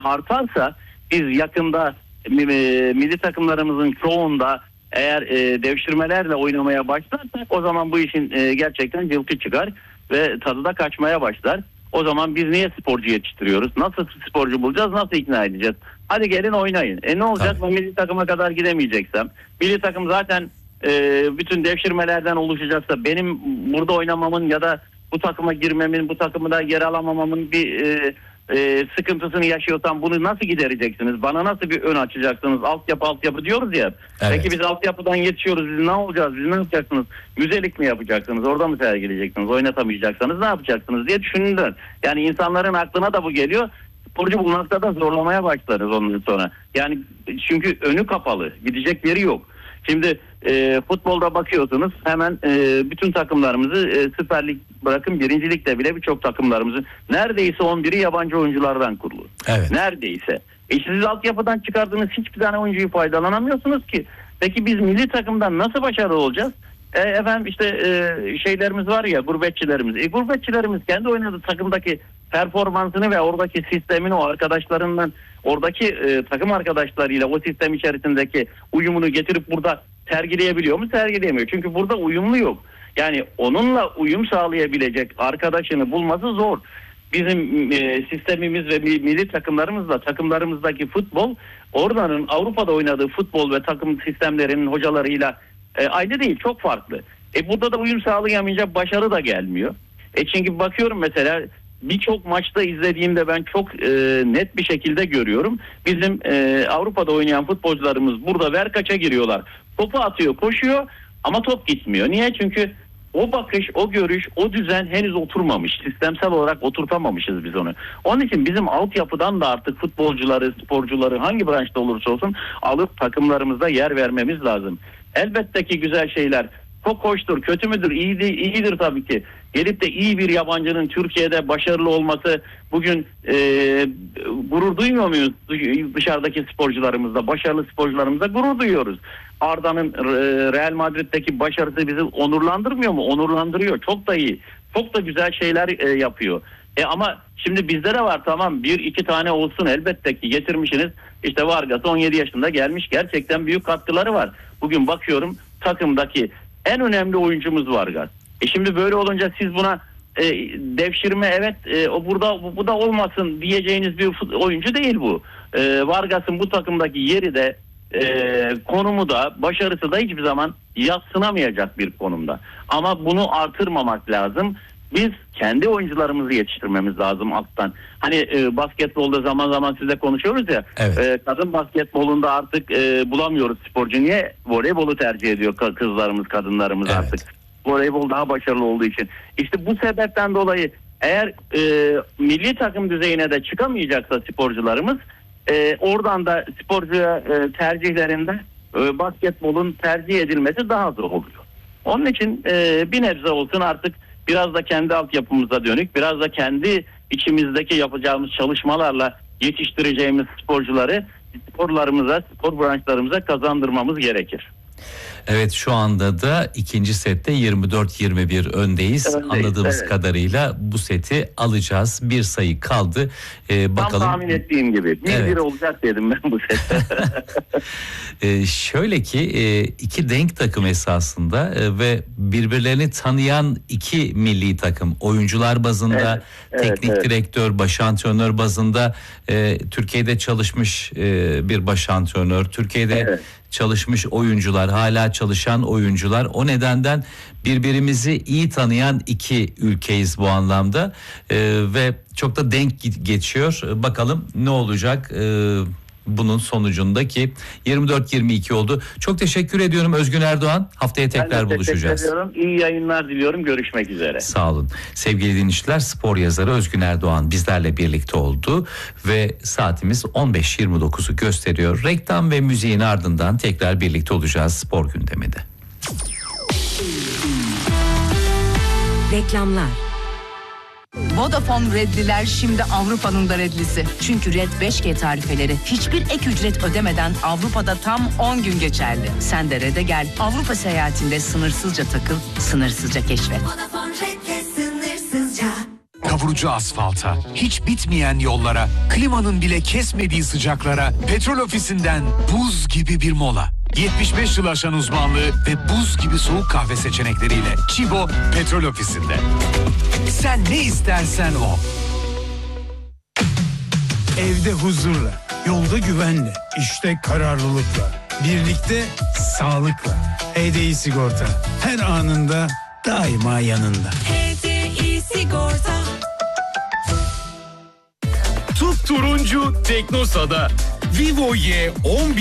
artarsa biz yakında milli takımlarımızın çoğunda eğer devşirmelerle oynamaya başlarsak o zaman bu işin gerçekten cılkı çıkar ve tadı da kaçmaya başlar. O zaman biz niye sporcu yetiştiriyoruz? Nasıl sporcu bulacağız? Nasıl ikna edeceğiz? Hadi gelin oynayın. Ne olacak? Ben milli takıma kadar gidemeyeceksem. Milli takım zaten bütün devşirmelerden oluşacaksa benim burada oynamamın ya da bu takıma girmemin, bu takımda yer alamamamın bir sıkıntısını yaşıyorsam bunu nasıl gidereceksiniz? Bana nasıl bir ön açacaksınız? Altyapı diyoruz ya. Evet. Peki biz altyapıdan yetişiyoruz. Biz ne olacağız? Biz ne yapacaksınız? Müzelik mi yapacaksınız? Orada mı sergileyeceksiniz? Oynatamayacaksanız ne yapacaksınız diye düşündüler. Yani insanların aklına da bu geliyor. Sporcu bulmakta da zorlamaya başlarız ondan sonra. Yani çünkü önü kapalı. Gidecek yeri yok. Şimdi futbolda bakıyorsunuz hemen bütün takımlarımızı Süper Lig bırakın 1. Lig'de bile birçok takımlarımızı neredeyse 11'i yabancı oyunculardan kurulu. Evet. Neredeyse. Siz altyapıdan çıkardığınız hiçbir tane oyuncuyu faydalanamıyorsunuz ki. Peki biz milli takımdan nasıl başarılı olacağız? Efendim işte şeylerimiz var ya, gurbetçilerimiz. Gurbetçilerimiz kendi oynadığı takımdaki performansını ve oradaki sistemini o arkadaşlarından, oradaki takım arkadaşlarıyla o sistem içerisindeki uyumunu getirip burada sergileyebiliyor mu? Sergileyemiyor. Çünkü burada uyumlu yok. Yani onunla uyum sağlayabilecek arkadaşını bulması zor. Bizim sistemimiz ve milli takımlarımızla takımlarımızdaki futbol oradanın Avrupa'da oynadığı futbol ve takım sistemlerinin hocalarıyla aynı değil, çok farklı. Burada da uyum sağlayamayınca başarı da gelmiyor. Çünkü bakıyorum mesela birçok maçta izlediğimde ben çok net bir şekilde görüyorum. Bizim Avrupa'da oynayan futbolcularımız burada verkaça giriyorlar. Topu atıyor, koşuyor ama top gitmiyor. Niye? Çünkü o bakış, o görüş, o düzen henüz oturmamış. Sistemsel olarak oturtamamışız biz onu. Onun için bizim altyapıdan da artık futbolcuları, sporcuları hangi branşta olursa olsun alıp takımlarımızda yer vermemiz lazım. Elbette ki güzel şeyler. Çok hoştur, kötü müdür, iyidir tabii ki. Gelip de iyi bir yabancının Türkiye'de başarılı olması bugün gurur duymuyor muyuz dışarıdaki sporcularımızda, başarılı sporcularımızda gurur duyuyoruz. Arda'nın Real Madrid'deki başarısı bizi onurlandırmıyor mu? Onurlandırıyor. Çok da iyi. Çok da güzel şeyler yapıyor. Ama şimdi bizde de var, tamam, 1-2 tane olsun elbette ki getirmişsiniz. İşte Vargas 17 yaşında gelmiş, gerçekten büyük katkıları var. Bugün bakıyorum takımdaki en önemli oyuncumuz Vargas. Şimdi böyle olunca siz buna devşirme, evet o burada bu da olmasın diyeceğiniz bir oyuncu değil bu. Vargas'ın bu takımdaki yeri de konumu da başarısı da hiçbir zaman yadsınamayacak bir konumda. Ama bunu artırmamak lazım. Biz kendi oyuncularımızı yetiştirmemiz lazım alttan. Hani basketbolda zaman zaman sizle konuşuyoruz ya. Evet. Kadın basketbolunda artık bulamıyoruz sporcu. Niye? Voleybolu tercih ediyor kızlarımız, kadınlarımız, evet. Artık. Voleybol daha başarılı olduğu için. İşte bu sebepten dolayı eğer milli takım düzeyine de çıkamayacaksa sporcularımız oradan da sporcuya tercihlerinde basketbolun tercih edilmesi daha zor oluyor. Onun için bir nebze olsun artık biraz da kendi altyapımıza dönük, biraz da kendi içimizdeki yapacağımız çalışmalarla yetiştireceğimiz sporcuları sporlarımıza, spor branşlarımıza kazandırmamız gerekir. Evet, şu anda da ikinci sette 24-21 öndeyiz. Anladığımız kadarıyla bu seti alacağız. Bir sayı kaldı. Bakalım. Tam tahmin ettiğim gibi. 1-1 olacak dedim ben bu sette. Şöyle ki iki denk takım esasında ve birbirlerini tanıyan iki milli takım. Oyuncular bazında, teknik direktör, baş antrenör bazında Türkiye'de çalışmış bir baş antrenör. Türkiye'de çalışmış oyuncular, hala çalışan oyuncular. O nedenden birbirimizi iyi tanıyan iki ülkeyiz bu anlamda ve çok da denk geçiyor. Bakalım ne olacak bunun sonucundaki 24-22 oldu. Çok teşekkür ediyorum Özgün Erdoğan. Haftaya tekrar buluşacağız. İyi yayınlar diliyorum. Görüşmek üzere. Sağ olun. Sevgili dinleyiciler, spor yazarı Özgün Erdoğan bizlerle birlikte oldu ve saatimiz 15.29'u gösteriyor. Reklam ve müziğin ardından tekrar birlikte olacağız spor gündeminde. Reklamlar. Vodafone Redliler şimdi Avrupa'nın da Redlisi. Çünkü Red 5G tarifeleri hiçbir ek ücret ödemeden Avrupa'da tam 10 gün geçerli. Sen de Red'e gel. Avrupa seyahatinde sınırsızca takıl, sınırsızca keşfet. Vodafone Red'le sınırsızca. kavurucu asfalta, hiç bitmeyen yollara, klimanın bile kesmediği sıcaklara, Petrol Ofisi'nden buz gibi bir mola. 75 yıl aşan uzmanlığı ve buz gibi soğuk kahve seçenekleriyle Chibo Petrol Ofisi'nde. Sen ne istersen o. Evde huzurla, yolda güvenle, işte kararlılıkla, birlikte sağlıkla. HDI Sigorta her anında daima yanında. HDI Sigorta. Turuncu Teknosa'da Vivo Y11